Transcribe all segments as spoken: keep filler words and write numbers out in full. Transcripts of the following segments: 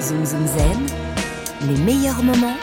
Zoom Zoom Zen, les meilleurs moments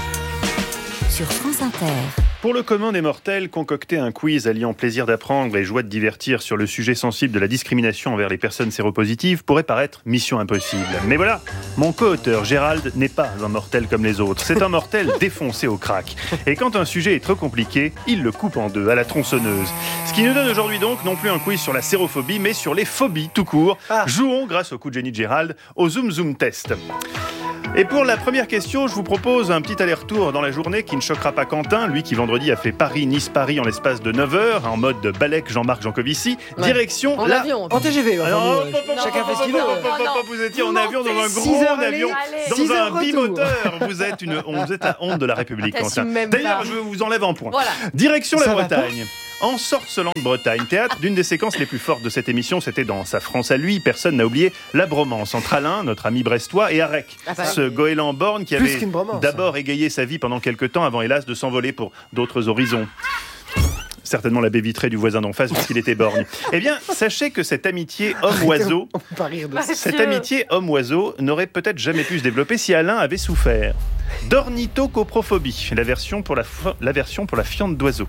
sur France Inter. Pour le commun des mortels, concocter un quiz alliant plaisir d'apprendre et joie de divertir sur le sujet sensible de la discrimination envers les personnes séropositives pourrait paraître mission impossible. Mais voilà, mon co-auteur Gérald n'est pas un mortel comme les autres. C'est un mortel défoncé au crack. Et quand un sujet est trop compliqué, il le coupe en deux à la tronçonneuse. Ce qui nous donne aujourd'hui donc non plus un quiz sur la sérophobie, mais sur les phobies tout court. Ah. Jouons, grâce au coup de génie de Gérald, au Zoom Zoom Test. Et pour la première question, je vous propose un petit aller-retour dans la journée qui ne choquera pas Quentin, lui qui vendredi a fait Paris-Nice-Paris en l'espace de neuf heures, en mode Balek Jean-Marc Jancovici, ouais. Direction en la... avion. En T G V, enfin, Alors, nous, non, euh, chacun fait ce qu'il veut. Vous étiez en avion dans un gros avion, dans un bimoteur. Vous êtes, une, vous êtes la honte de la République, Quentin. D'ailleurs, je vous enlève un point. Voilà. Direction la Bretagne. En Sorceland-Bretagne, théâtre d'une des séquences les plus fortes de cette émission, c'était dans Sa France à lui. Personne n'a oublié la bromance entre Alain, notre ami brestois, et Arek, ah bah, ce goéland borgne qui avait d'abord égayé sa vie pendant quelques temps avant, hélas, de s'envoler pour d'autres horizons. Certainement la baie vitrée du voisin d'en face, puisqu'il était borgne. Eh bien, sachez que cette amitié homme-oiseau, cette amitié homme-oiseau n'aurait peut-être jamais pu se développer si Alain avait souffert d'ornithocoprophobie, la version pour la, la version pour la fiente d'oiseau.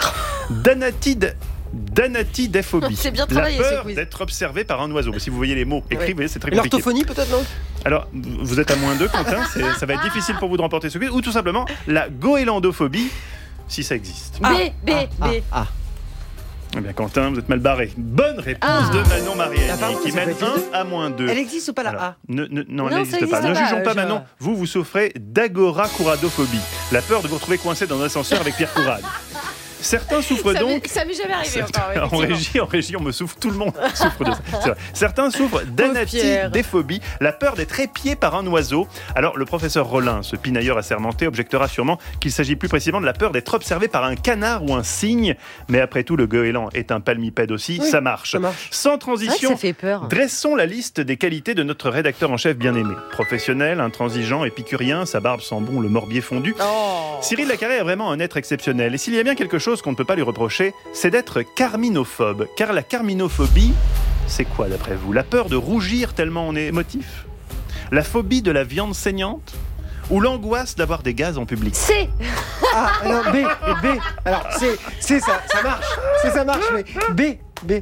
Danatide, danatidophobie. C'est bien travaillé, la peur d'être observé par un oiseau. Si vous voyez les mots écrits, ouais. C'est très compliqué. L'orthophonie peut-être, non ? Alors, vous êtes à moins deux, Quentin. C'est, ça va être difficile pour vous de remporter ce quiz. Ou tout simplement, la goélandophobie, si ça existe. B, B, B. Ah. Eh bien, Quentin, vous êtes mal barré. Bonne réponse ah. de Manon Mariani, qui mène un à moins deux. Elle existe ou pas la Alors, A ne, ne, Non, non, elle n'existe pas. pas. Ne jugeons euh, pas je... Manon. Vous, vous souffrez d'agoracuradophobie. La peur de vous retrouver coincé dans un ascenseur avec Pierre Courade. Certains souffrent ça donc. Ça m'est jamais arrivé encore. En régie, en régie, on me souffre. Tout le monde souffre de ça. C'est vrai. Certains souffrent d'anatidéphobie, la peur d'être épié par un oiseau. Alors, le professeur Rollin, ce pinailleur assermenté, objectera sûrement qu'il s'agit plus précisément de la peur d'être observé par un canard ou un cygne. Mais après tout, le goéland est un palmipède aussi. Oui, ça marche. Ça marche. Sans transition, ça fait peur. Dressons la liste des qualités de notre rédacteur en chef bien-aimé. Professionnel, intransigeant, épicurien, sa barbe sent bon le morbier fondu. Oh. Cyril Lacarré est vraiment un être exceptionnel. Et s'il y a bien quelque chose qu'on ne peut pas lui reprocher, c'est d'être carminophobe. Car la carminophobie, c'est quoi d'après vous ? La peur de rougir tellement on est émotif ? La phobie de la viande saignante ? Ou l'angoisse d'avoir des gaz en public ? C. Ah, alors B, B. Alors C, C ça, ça marche. C, ça marche, mais B, B.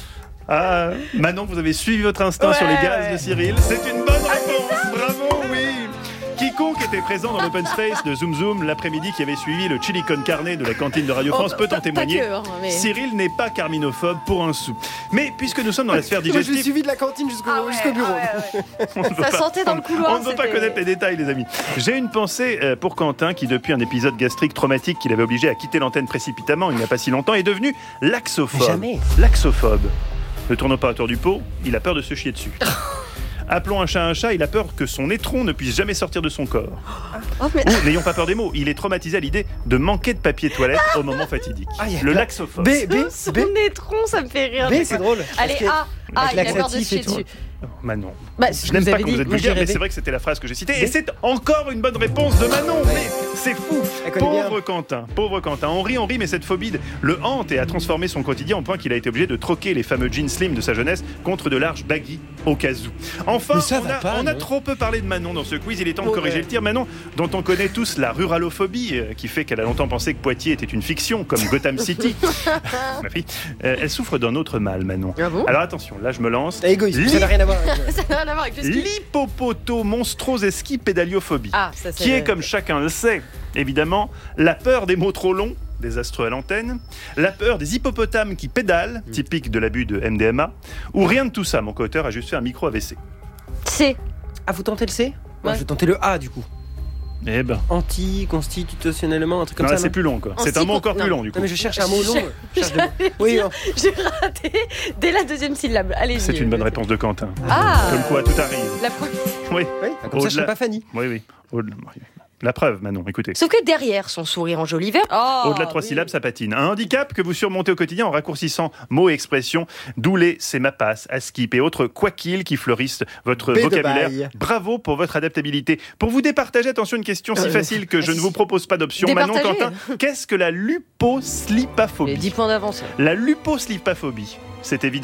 Ah, Manon, vous avez suivi votre instinct ouais, sur les gaz ouais. de Cyril. C'est une bonne réponse. Bravo, oui. Quiconque était présent dans l'open space de Zoom Zoom l'après-midi qui avait suivi le chili con carne de la cantine de Radio France oh, peut en témoigner. Que, hein, mais... Cyril n'est pas carminophobe pour un sou. Mais puisque nous sommes dans la sphère digestive... Moi, je l'ai suivi de la cantine jusqu'au, ah ouais, jusqu'au bureau. Ah ouais, ouais. Ça pas, sentait dans le couloir. On ne veut pas connaître les détails, les amis. J'ai une pensée pour Quentin qui, depuis un épisode gastrique traumatique qui l'avait obligé à quitter l'antenne précipitamment il n'y a pas si longtemps, est devenu laxophobe. Jamais. Laxophobe. Ne tournons pas autour du pot, il a peur de se chier dessus. Appelons un chat un chat, il a peur que son étron ne puisse jamais sortir de son corps. Oh, mais... Ou, n'ayons pas peur des mots, il est traumatisé à l'idée de manquer de papier toilette au moment fatidique. Ah, le laxophobe. B, B, son B. étron, ça me fait rire. B, c'est drôle. Allez, A, A, il a peur de se chier dessus. Oh, Manon. Bah, je n'aime pas quand vous êtes vulgaire, mais c'est vrai que c'était la phrase que j'ai citée. Et c'est encore une bonne réponse de Manon. Mais c'est fou. Pauvre Quentin, pauvre Quentin. On rit, on rit, mais cette phobie le hante et a transformé son quotidien au point qu'il a été obligé de troquer les fameux jeans slim de sa jeunesse contre de larges baggy au cas où. Enfin, on a, pas, on a trop peu parlé de Manon dans ce quiz. Il est temps de corriger ouais. le tir. Manon, dont on connaît tous la ruralophobie, euh, qui fait qu'elle a longtemps pensé que Poitiers était une fiction, comme Gotham City. Ma fille, euh, elle souffre d'un autre mal, Manon. Ah bon ? Alors attention, là je me lance. C'est égoïste. Li- ça n'a rien à voir avec ça n'a rien à voir avec le ski. L'hippopoto-monstrosesquipédaliophobie, ah, ça, qui vrai. est, comme chacun le sait, évidemment, la peur des mots trop longs, désastreux à l'antenne, la peur des hippopotames qui pédalent, mmh. typique de l'abus de M D M A, ou rien de tout ça. Mon co-auteur a juste fait un micro-A V C. C. Ah, vous tentez le C ? Ouais. Moi, je vais tenter le A, du coup. Eh ben. Anti-constitutionnellement, un truc comme non, ça. Là, c'est plus long, quoi. C'est un mot encore non. plus long, du coup. Non, mais je cherche un mot long. Je, cherche de... Oui, non. J'ai raté dès la deuxième syllabe. Allez, c'est une bonne réponse de Quentin. Ah. Comme quoi, tout arrive. La première. Oui. oui. Comme ça, je ne serais pas Fanny. Oui, oui. Au-delà... La preuve, Manon, écoutez. Sauf que derrière son sourire enjolivé, oh, au-delà de trois oui. syllabes, ça patine. Un handicap que vous surmontez au quotidien en raccourcissant mots et expressions, d'où les c'est ma passe, à skip et autres quoi qu'il qui fleurissent votre B vocabulaire. Bravo pour votre adaptabilité. Pour vous départager, attention, une question si euh, facile que je ne vous propose pas d'option. Manon, Quentin, qu'est-ce que la luposlipaphobie ? Les dix points d'avance. La luposlipaphobie, c'est évidemment quoi ?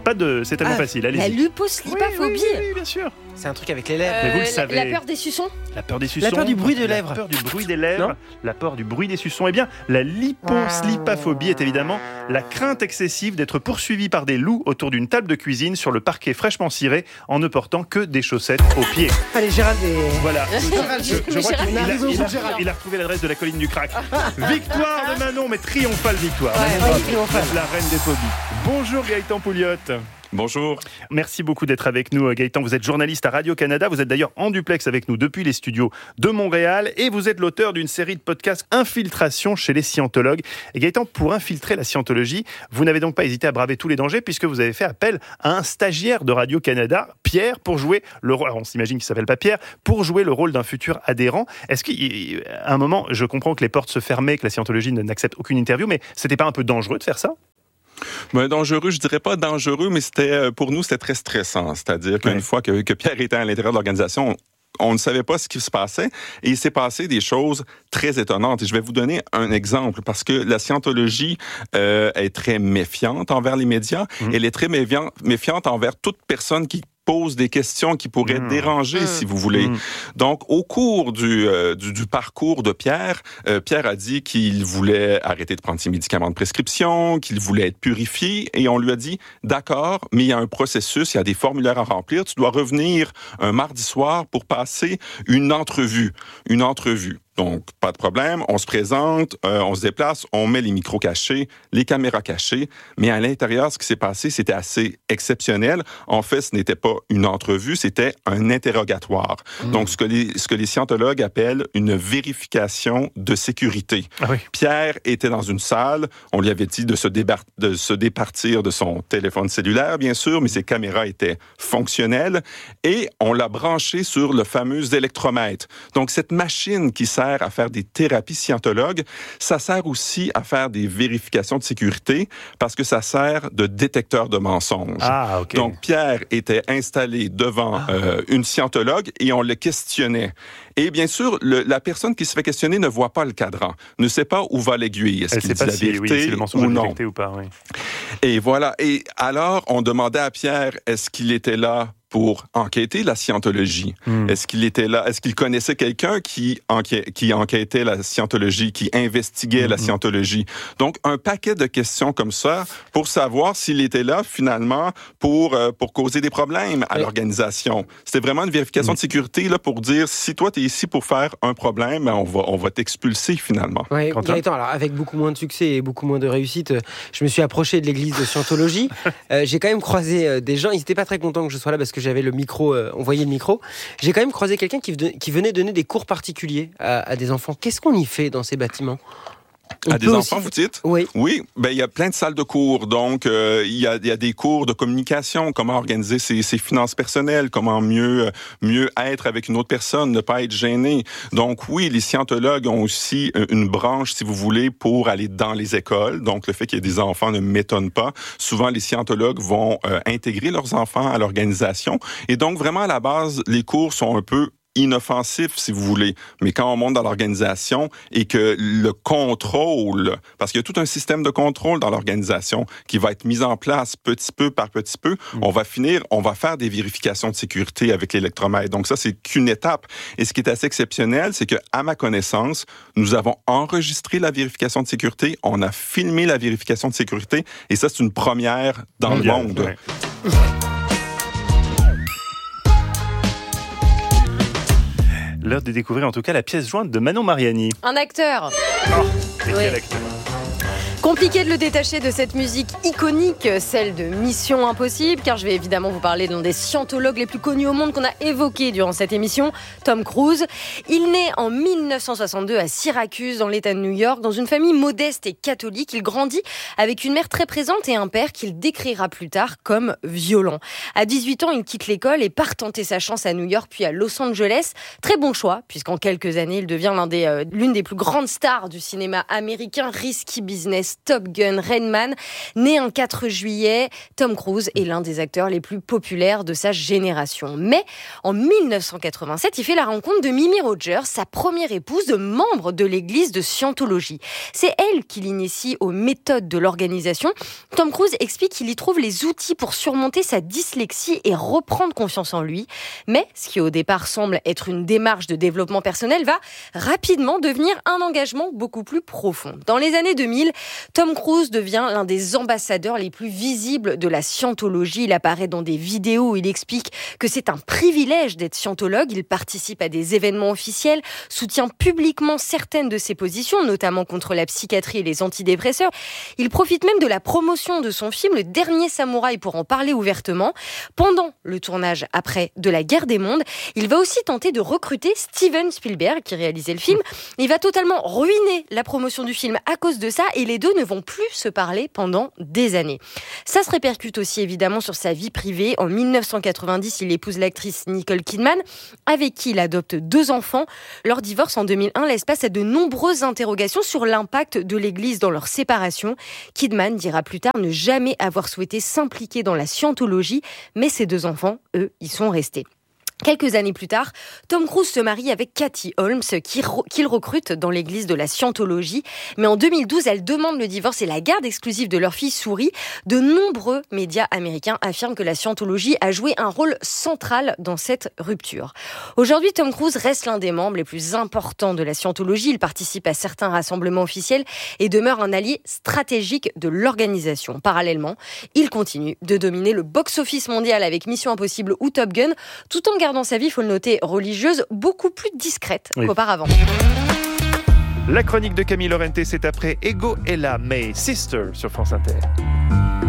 Pas de, c'est tellement ah, facile, allez-y. La luposlipaphobie. Oui, oui, oui, bien sûr. C'est un truc avec les lèvres. Euh, Mais vous le la, savez. La peur des suçons. La peur des suçons. La peur du bruit des lèvres. La peur du bruit des lèvres. Non la peur du bruit des suçons. Eh bien, la liposlipaphobie est évidemment la crainte excessive d'être poursuivi par des loups autour d'une table de cuisine sur le parquet fraîchement ciré en ne portant que des chaussettes aux pieds. Allez, Gérald est... Voilà. Gérald, je, je crois Gérald, qu'il a, il a, il a, Gérald. il a retrouvé l'adresse de la colline du crack. Victoire de Manon, mais triomphale victoire. Ouais, Manon, ouais, triomphale. la reine des phobies. Bonjour Gaëtan Pouliot. Bonjour. Merci beaucoup d'être avec nous, Gaëtan. Vous êtes journaliste à Radio-Canada. Vous êtes d'ailleurs en duplex avec nous depuis les studios de Montréal. Et vous êtes l'auteur d'une série de podcasts Infiltration chez les scientologues. Et Gaëtan, pour infiltrer la scientologie, vous n'avez donc pas hésité à braver tous les dangers puisque vous avez fait appel à un stagiaire de Radio-Canada, Pierre, pour jouer le rôle. Alors on s'imagine qu'il s'appelle pas Pierre, pour jouer le rôle d'un futur adhérent. Est-ce qu'à un moment, je comprends que les portes se fermaient, que la scientologie n'accepte aucune interview, mais c'était pas un peu dangereux de faire ça ? Ben, dangereux, je dirais pas dangereux, mais c'était pour nous, c'était très stressant. C'est-à-dire qu'une ouais. fois que, que Pierre était à l'intérieur de l'organisation, on, on ne savait pas ce qui se passait et il s'est passé des choses très étonnantes. Et je vais vous donner un exemple parce que la scientologie euh, est très méfiante envers les médias. Mmh. Elle est très méfiante, méfiante envers toute personne qui pose des questions qui pourraient mmh. déranger, mmh. si vous voulez. Mmh. Donc, au cours du, euh, du, du parcours de Pierre, euh, Pierre a dit qu'il voulait arrêter de prendre ses médicaments de prescription, qu'il voulait être purifié, et on lui a dit, d'accord, mais il y a un processus, il y a des formulaires à remplir, tu dois revenir un mardi soir pour passer une entrevue. Une entrevue. Donc, pas de problème, on se présente, euh, on se déplace, on met les micros cachés, les caméras cachées, mais à l'intérieur, ce qui s'est passé, c'était assez exceptionnel. En fait, ce n'était pas une entrevue, c'était un interrogatoire. Mmh. Donc, ce que, les, ce que les scientologues appellent une vérification de sécurité. Ah oui. Pierre était dans une salle, on lui avait dit de se, débar- de se départir de son téléphone cellulaire, bien sûr, mais ses caméras étaient fonctionnelles, et on l'a branché sur le fameux électromètre. Donc, cette machine qui sert à faire des thérapies scientologues, ça sert aussi à faire des vérifications de sécurité parce que ça sert de détecteur de mensonges. Ah, okay. Donc, Pierre était installé devant ah. euh, une scientologue et on le questionnait. Et bien sûr, le, la personne qui se fait questionner ne voit pas le cadran, ne sait pas où va l'aiguille. Est-ce Elle qu'il dit la si, vérité oui, si le mensonge ou non? Vérité ou pas, oui. Et voilà. Et alors, on demandait à Pierre, est-ce qu'il était là pour enquêter la scientologie? Hmm. Est-ce qu'il était là? Est-ce qu'il connaissait quelqu'un qui, enquê- qui enquêtait la scientologie, qui investiguait hmm. la scientologie? Donc, un paquet de questions comme ça pour savoir s'il était là, finalement, pour, euh, pour causer des problèmes à oui. l'organisation. C'était vraiment une vérification hmm. de sécurité là, pour dire, si toi, tu es ici pour faire un problème, on va, on va t'expulser, finalement. Oui, Gaëtan, alors avec beaucoup moins de succès et beaucoup moins de réussite, je me suis approché de l'église de scientologie. euh, j'ai quand même croisé euh, des gens, ils n'étaient pas très contents que je sois là parce que j'avais le micro, euh, on voyait le micro. J'ai quand même croisé quelqu'un qui, qui venait donner des cours particuliers à, à des enfants. Qu'est-ce qu'on y fait dans ces bâtiments ? On à des enfants, aussi... vous dites? Oui. Oui, ben il y a plein de salles de cours. Donc, euh, il y a, il y a des cours de communication, comment organiser ses, ses finances personnelles, comment mieux, mieux être avec une autre personne, ne pas être gêné. Donc, oui, les scientologues ont aussi une branche, si vous voulez, pour aller dans les écoles. Donc, le fait qu'il y ait des enfants ne m'étonne pas. Souvent, les scientologues vont euh, intégrer leurs enfants à l'organisation. Et donc, vraiment, à la base, les cours sont un peu inoffensif, si vous voulez. Mais quand on monte dans l'organisation et que le contrôle, parce qu'il y a tout un système de contrôle dans l'organisation qui va être mis en place petit peu par petit peu, mmh. on va finir, on va faire des vérifications de sécurité avec l'électromètre. Donc ça, c'est qu'une étape. Et ce qui est assez exceptionnel, c'est que, à ma connaissance, nous avons enregistré la vérification de sécurité, on a filmé la vérification de sécurité, et ça, c'est une première dans mmh. le monde. Ouais. L'heure de découvrir en tout cas la pièce jointe de Manon Mariani. Un acteur. Oh, c'est quel acteur ? Compliqué de le détacher de cette musique iconique, celle de Mission Impossible, car je vais évidemment vous parler d'un des scientologues les plus connus au monde qu'on a évoqué durant cette émission, Tom Cruise. Il naît en dix-neuf cent soixante-deux à Syracuse, dans l'État de New York, dans une famille modeste et catholique. Il grandit avec une mère très présente et un père qu'il décrira plus tard comme violent. À dix-huit ans, il quitte l'école et part tenter sa chance à New York puis à Los Angeles. Très bon choix, puisqu'en quelques années, il devient l'un des, euh, l'une des plus grandes stars du cinéma américain, Risky Business l'église Top Gun Rainman. Né un quatre juillet, Tom Cruise est l'un des acteurs les plus populaires de sa génération. Mais en dix-neuf cent quatre-vingt-sept, il fait la rencontre de Mimi Rogers, sa première épouse, membre de l'église de Scientologie. C'est elle qui l'initie aux méthodes de l'organisation. Tom Cruise explique qu'il y trouve les outils pour surmonter sa dyslexie et reprendre confiance en lui. Mais ce qui au départ semble être une démarche de développement personnel va rapidement devenir un engagement beaucoup plus profond. Dans les années deux mille, Tom Cruise devient l'un des ambassadeurs les plus visibles de la scientologie. Il apparaît dans des vidéos où il explique que c'est un privilège d'être scientologue. Il participe à des événements officiels, soutient publiquement certaines de ses positions, notamment contre la psychiatrie et les antidépresseurs. Il profite même de la promotion de son film Le Dernier Samouraï pour en parler ouvertement. Pendant le tournage après de la Guerre des Mondes, il va aussi tenter de recruter Steven Spielberg qui réalisait le film. Il va totalement ruiner la promotion du film à cause de ça et les deux ne vont plus se parler pendant des années. Ça se répercute aussi évidemment sur sa vie privée. En dix-neuf cent quatre-vingt-dix, il épouse l'actrice Nicole Kidman avec qui il adopte deux enfants. Leur divorce en deux mille un laisse place à de nombreuses interrogations sur l'impact de l'Église dans leur séparation. Kidman dira plus tard ne jamais avoir souhaité s'impliquer dans la scientologie, mais ses deux enfants, eux, y sont restés. Quelques années plus tard, Tom Cruise se marie avec Katie Holmes, qu'il recrute dans l'église de la Scientologie. Mais en deux mille douze, elle demande le divorce et la garde exclusive de leur fille Souris. De nombreux médias américains affirment que la Scientologie a joué un rôle central dans cette rupture. Aujourd'hui, Tom Cruise reste l'un des membres les plus importants de la Scientologie. Il participe à certains rassemblements officiels et demeure un allié stratégique de l'organisation. Parallèlement, il continue de dominer le box-office mondial avec Mission Impossible ou Top Gun, tout en gardant dans sa vie, il faut le noter, religieuse, beaucoup plus discrète oui. qu'auparavant. La chronique de Camille Lorente, c'est après Ego Ella May, Sister sur France Inter.